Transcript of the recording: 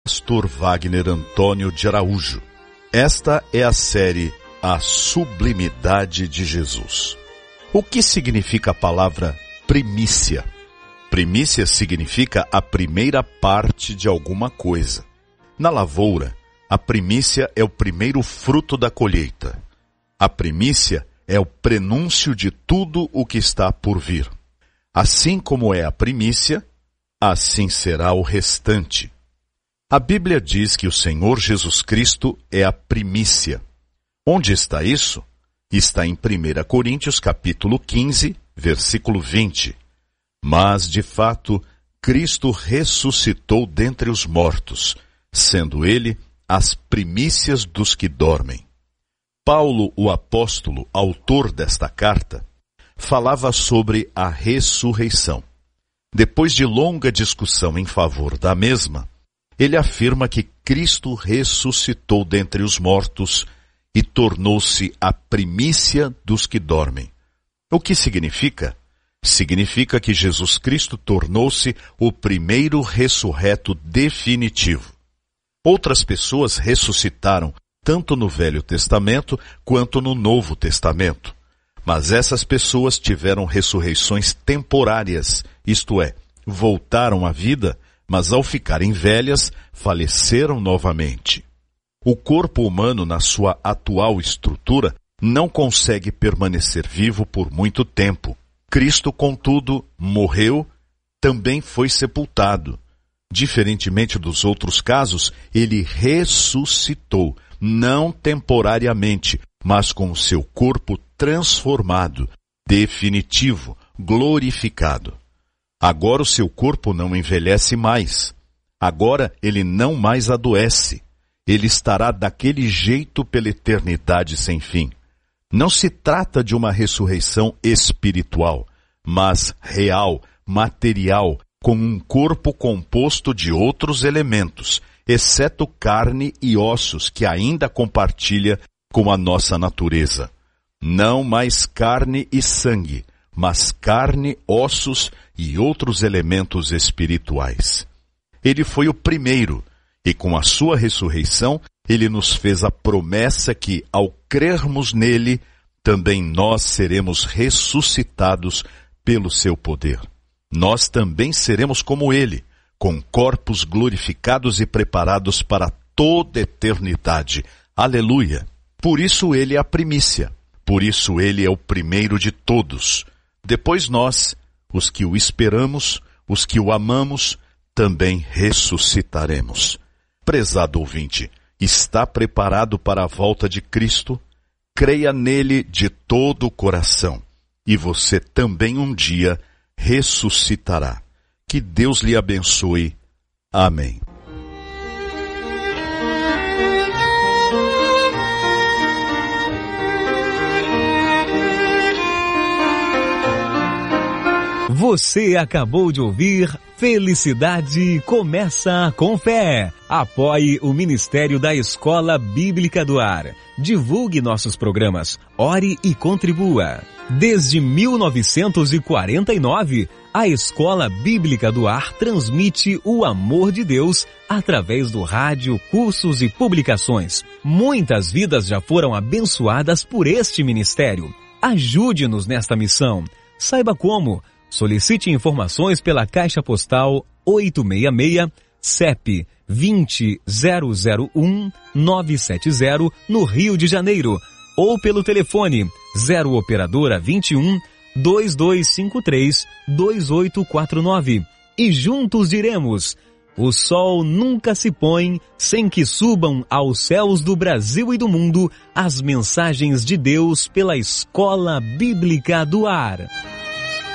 Pastor Wagner Antônio de Araújo. Esta é a série A Sublimidade de Jesus. O que significa a palavra primícia? Primícia significa a primeira parte de alguma coisa. Na lavoura, a primícia é o primeiro fruto da colheita. A primícia é o prenúncio de tudo o que está por vir. Assim como é a primícia, assim será o restante. A Bíblia diz que o Senhor Jesus Cristo é a primícia. Onde está isso? Está em 1 Coríntios capítulo 15, versículo 20. Mas, de fato, Cristo ressuscitou dentre os mortos, sendo ele as primícias dos que dormem. Paulo, o apóstolo, autor desta carta, falava sobre a ressurreição. Depois de longa discussão em favor da mesma, ele afirma que Cristo ressuscitou dentre os mortos e tornou-se a primícia dos que dormem. O que significa? Significa que Jesus Cristo tornou-se o primeiro ressurreto definitivo. Outras pessoas ressuscitaram tanto no Velho Testamento quanto no Novo Testamento. Mas essas pessoas tiveram ressurreições temporárias, isto é, voltaram à vida, mas ao ficarem velhas, faleceram novamente. O corpo humano, na sua atual estrutura, não consegue permanecer vivo por muito tempo. Cristo, contudo, morreu, também foi sepultado. Diferentemente dos outros casos, ele ressuscitou, não temporariamente, mas com o seu corpo transformado, definitivo, glorificado. Agora o seu corpo não envelhece mais. Agora ele não mais adoece. Ele estará daquele jeito pela eternidade sem fim. Não se trata de uma ressurreição espiritual, mas real, material, com um corpo composto de outros elementos, exceto carne e ossos que ainda compartilha com a nossa natureza. Não mais carne e sangue, mas carne, ossos e outros elementos espirituais. Ele foi o primeiro, e com a sua ressurreição, ele nos fez a promessa que, ao crermos nele, também nós seremos ressuscitados pelo seu poder. Nós também seremos como ele, com corpos glorificados e preparados para toda a eternidade. Aleluia! Por isso ele é a primícia. Por isso ele é o primeiro de todos. Depois nós, os que o esperamos, os que o amamos, também ressuscitaremos. Prezado ouvinte, está preparado para a volta de Cristo? Creia nele de todo o coração, e você também um dia ressuscitará. Que Deus lhe abençoe. Amém. Você acabou de ouvir Felicidade Começa com Fé. Apoie o Ministério da Escola Bíblica do Ar. Divulgue nossos programas. Ore e contribua. Desde 1949, a Escola Bíblica do Ar transmite o amor de Deus através do rádio, cursos e publicações. Muitas vidas já foram abençoadas por este ministério. Ajude-nos nesta missão. Saiba como. Solicite informações pela Caixa Postal 866, CEP 20001-970, no Rio de Janeiro, ou pelo telefone 0 Operadora 21 2253 2849. E juntos diremos: o sol nunca se põe sem que subam aos céus do Brasil e do mundo as mensagens de Deus pela Escola Bíblica do Ar.